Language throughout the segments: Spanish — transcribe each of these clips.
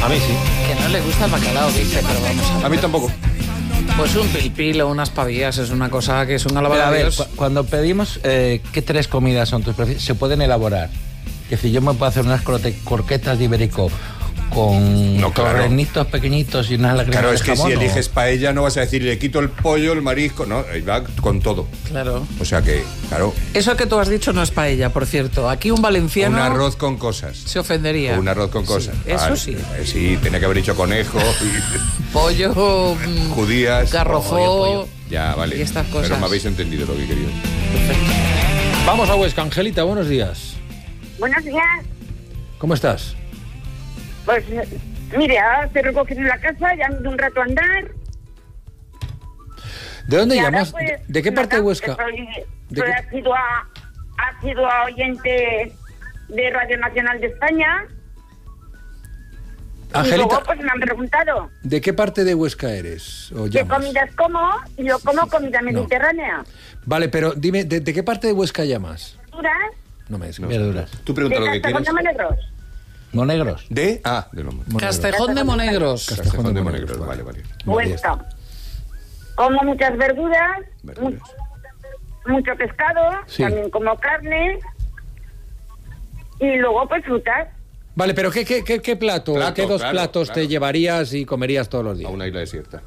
A mí sí. Que no le gusta el bacalao, dice, pero vamos a ver. A mí tampoco. Pues un pilpil o unas pavillas es una cosa que es una Pero lavada a de ver, Dios. cuando pedimos, ¿qué 3 comidas son tus preferidas? Se pueden elaborar. Es decir, yo me puedo hacer unas croquetas de ibérico con torrenitos pequeñitos y unas lágrimas Claro, de es que jamón, si eliges paella no vas a decir, le quito el pollo, el marisco, no, ahí va con todo. Claro. O sea que, claro, Eso que tú has dicho no es paella, por cierto. Aquí un valenciano un arroz con cosas. se ofendería. Un arroz con cosas. Sí, eso Vale, sí. Sí, tenía que haber dicho conejo, y Pollo, judías. garrofó. Ya, vale. Y estas cosas. Pero me habéis entendido lo que quería. Vamos a Huesca. Angelita, buenos días. Buenos días. ¿Cómo estás? Pues, mire, ahora estoy recogiendo la casa, ya ando un rato a andar. ¿De dónde Y ahora, llamas? pues, ¿De qué parte de nada, Huesca? Soy asidua oyente de Radio Nacional de España. Y Angelita, luego, pues, me han preguntado ¿de qué parte de Huesca eres? ¿O qué llamas? comidas como, y yo como comida mediterránea. Vale, pero dime, ¿de qué parte de Huesca llamas? Verduras No me des. verduras. Tú pregunta lo de que Castejón quieras. de Monegros. ¿Monegros? De los Castejón de Monegros. Castejón de Monegros. Vale. Huesca. Como muchas verduras, Verduras. mucho pescado, Sí. también como carne. Y luego, pues, frutas. Vale, pero ¿qué plato? Plato, ¿Qué dos claro, platos claro. te llevarías y comerías todos los A días? una isla desierta.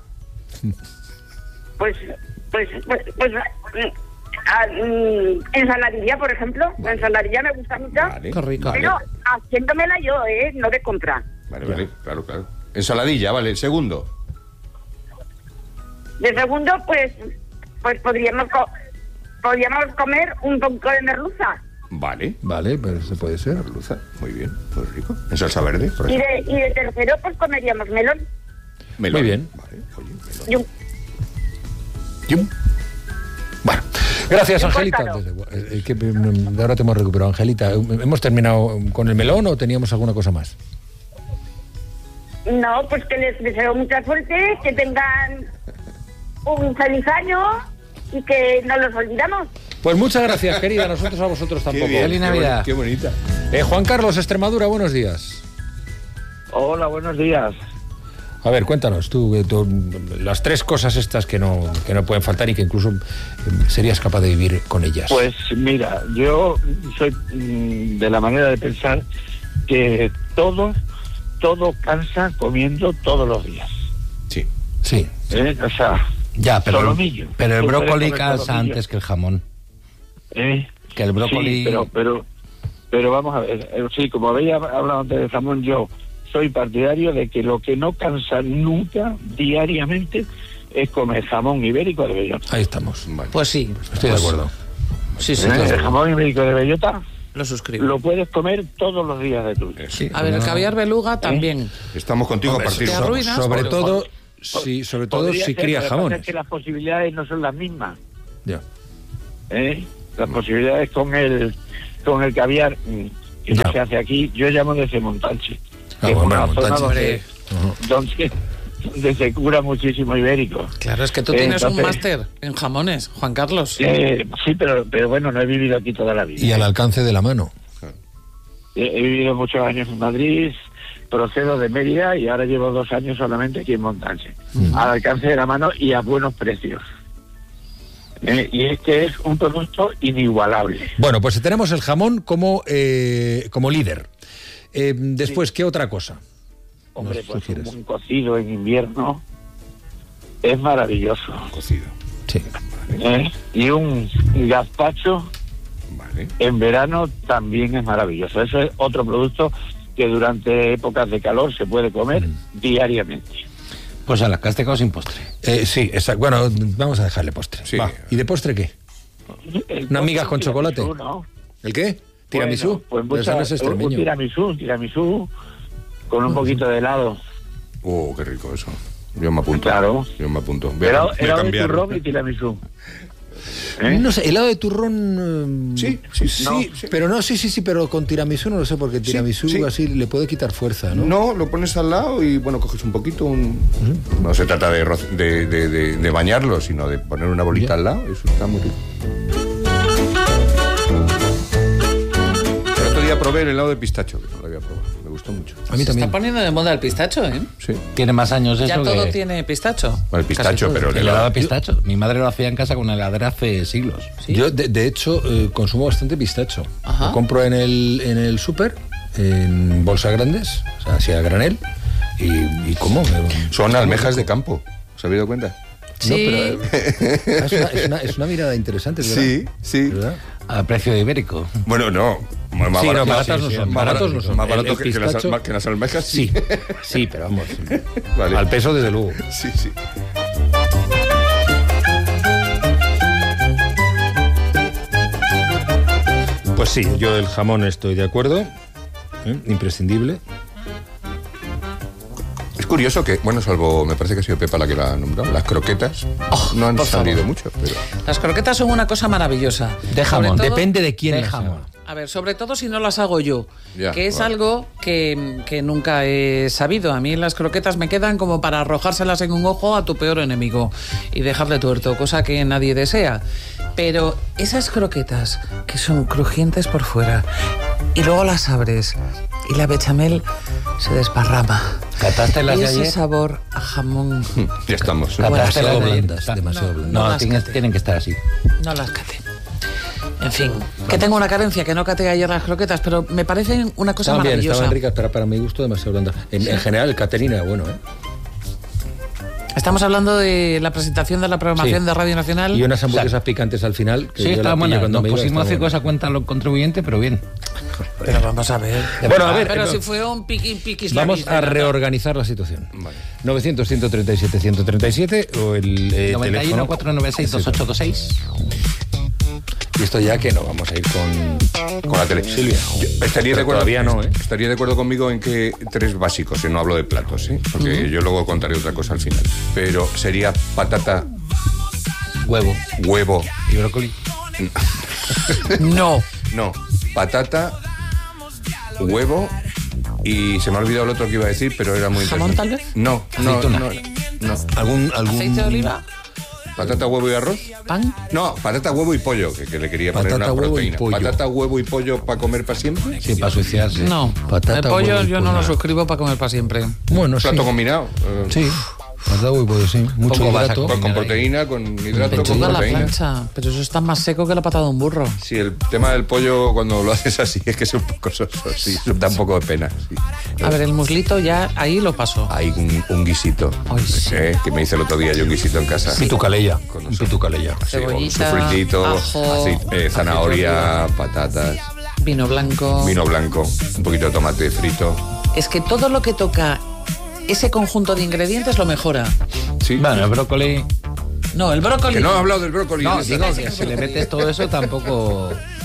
Ensaladilla, por ejemplo. La ensaladilla me gusta mucho. Vale. Qué rico. Pero haciéndomela yo, no de comprar. Vale, claro. Ensaladilla, vale. Segundo. De segundo, pues podríamos comer un poco de merluza. Vale. Vale, pero eso puede ser. Merluza, muy bien, muy rico. En salsa verde, por Y ejemplo. de tercero, pues comeríamos melón. Melón. Muy bien. Vale, oye, melón. Y un Yum. Bueno, gracias, Un Angelita. cortado. Ahora te hemos recuperado, Angelita. ¿Hemos terminado con el melón o teníamos alguna cosa más? No, pues que les deseo mucha suerte, que tengan un feliz año y que no los olvidamos. Pues muchas gracias, querida. Nosotros a vosotros tampoco. Feliz Navidad. Qué bonita. Juan Carlos, Extremadura, buenos días. Hola, buenos días. A ver, cuéntanos, tú, las 3 cosas estas que no pueden faltar y que incluso serías capaz de vivir con ellas. Pues mira, yo soy de la manera de pensar que todo cansa comiendo todos los días. Sí. Sí. O sea, Ya, pero solomillo. pero el Tú puedes brócoli comer cansa solomillo. antes que el jamón. ¿Eh? Que el brócoli... Sí, pero vamos a ver, sí, como habéis hablado antes del jamón, yo soy partidario de que lo que no cansa nunca, diariamente, es comer jamón ibérico de bellota. Ahí estamos. Vale. Pues sí. Estoy de acuerdo. Sí, sí. El jamón ibérico de bellota Lo suscribo. lo puedes comer todos los días de tu vida. Sí. A ver, el caviar beluga también. Estamos contigo Hombre, a partir te de arruinas, Sobre pero- todo, sobre todo Podría si ser, cría lo que pasa jamones. es que las posibilidades no son las mismas. Ya. Las posibilidades con el caviar que Ya. no se hace aquí, yo llamo desde Montalche. Ah, que es bueno, una zona Montalche. donde se cura muchísimo ibérico. Claro, es que tú tienes un Entonces- máster en jamones, Juan Carlos. Sí, pero bueno, no he vivido aquí toda la vida. Y al alcance de la mano. He vivido muchos años en Madrid, procedo de Mérida y ahora llevo 2 años solamente aquí en Montalche. Al alcance de la mano y a buenos precios. Y es que es un producto inigualable. Bueno, pues tenemos el jamón como líder. Después, ¿qué otra cosa? Hombre, nos pues sugieres? un cocido en invierno es maravilloso. Cocido. Sí. Y un gazpacho Vale. en verano también es maravilloso. Eso es otro producto que durante épocas de calor se puede comer diariamente. Pues a la que has dejado sin postre. Sí, exacto. Bueno, vamos a dejarle postre. Sí. Va. ¿Y de postre qué? ¿Una miga con chocolate? Tiramisú, ¿no? ¿El qué? ¿Tiramisú? Bueno, pues Pero eso no es un extremeño. tiramisú con un poquito de helado. Qué rico eso. Yo me apunto. Claro. Yo me apunto. Voy a Helado de cambiarlo. turrón y tiramisú. No sé, helado de turrón... Sí, Pero no, sí, pero con tiramisú no lo sé, porque tiramisú sí. así le puede quitar fuerza, ¿no? No, lo pones al lado y bueno, coges un poquito. No se trata de bañarlo, sino de poner una bolita al lado. Eso está muy rico. El otro día probé el helado de pistacho, que no lo había probado. Me gusta. gustó mucho. A mí Se también. está poniendo de moda el pistacho, ¿eh? Sí. Tiene más años eso Ya todo que... tiene pistacho. Bueno, el pistacho, pero El helado de pistacho. Mi madre lo hacía en casa con heladera hace siglos. ¿Sí? Yo, de hecho, consumo bastante pistacho. Ajá. Lo compro en el súper, en bolsas grandes, o sea, así a granel, y como. Son almejas de campo. ¿Os habéis dado cuenta? Sí. No, pero es una mirada interesante, ¿verdad? Sí, sí. ¿Verdad? A precio de ibérico. Bueno, no. Más Sí, no, barato, baratas no son, Más baratos no son. Más barato El que pistacho- que las almejas, Sí, sí. sí, pero vamos. Vale. Al peso, desde luego. Sí, sí. Pues sí, yo el jamón estoy de acuerdo. Imprescindible. Es curioso que, bueno, salvo, me parece que ha sido Pepa la que la ha nombrado, las croquetas no han por salido favor. mucho, pero... Las croquetas son una cosa maravillosa. De jamón, Sobre todo- Depende de quién de las jamón. haga. A ver, sobre todo si no las hago yo, Ya, que es vale. algo que nunca he sabido. A mí las croquetas me quedan como para arrojárselas en un ojo a tu peor enemigo y dejarle tuerto, cosa que nadie desea. Pero esas croquetas que son crujientes por fuera y luego las abres y la bechamel se desparrama. ¿Cataste las Y de ese ayer? sabor a jamón, Ya estamos. Bueno, ¿Cataste demasiado las de ayer? blandas, demasiado blandas. No No, las tienen, cate. tienen que estar así. no las cate. En fin, que tengo una carencia, que no caté ayer las croquetas, pero me parecen una cosa Estaban bien, maravillosa. estaban ricas, pero para mi gusto demasiado blandas. En general, el catering era bueno, ¿eh? Estamos hablando de la presentación de la programación Sí. de Radio Nacional. Y unas hamburguesas picantes al final. Que Sí, yo la está pillé buena. cuando Nos me iba, pusimos estaba cinco buena. esa cuenta a los contribuyentes, pero bien. Pero vamos a ver. Bueno, a ver, Pero no. si fue un piquis Vamos a reorganizar la situación. Vale. 900-137-137 o el 91 teléfono. 496 2826. Y esto ya que no vamos a ir Con la tele. Silvia. Estaría Pero de acuerdo, todavía no, ¿eh? Estaría de acuerdo conmigo en que tres básicos, y no hablo de platos, ¿eh? Porque yo luego contaré otra cosa al final. Pero sería patata, Huevo huevo. y brócoli. No. No, patata, huevo y se me ha olvidado el otro que iba a decir, pero era muy ¿Jamón, interesante. tal vez? No, no, Aceituna. no. algún ¿Aceite de oliva? Patata, huevo y arroz. ¿Pan? No, patata, huevo y pollo, que le quería poner Patata, una huevo y proteína. pollo. Patata, huevo y pollo para comer para siempre. Sí, para suicidarse. No. Patata, el pollo huevo y yo no pollo. lo suscribo para comer para siempre. Bueno, sí. Plato combinado. Sí. Patata, huevo y pollo, sí. Mucho Poco vas a hidrato. comer. Con proteína, con hidrato, con Toda la proteína. plancha. Pero eso está más seco que la patada de un burro. Sí, el tema del pollo cuando lo haces así es que es un poco soso, sí, da un poco de pena. Sí. A ver, el muslito ya ahí lo paso. Hay un guisito, Ay, sí. que me hice el otro día yo un guisito en casa. Pitucaleya. Con Un pitucaleya. Sí, con Cebollita, sofritito, ajo, zanahoria, patatas, Vino blanco. vino blanco, un poquito de tomate frito. Es que todo lo que toca ese conjunto de ingredientes lo mejora. Sí. Bueno, el brócoli. No, el brócoli. Que no he hablado del brócoli. No, en digo esta- que si le metes todo eso tampoco.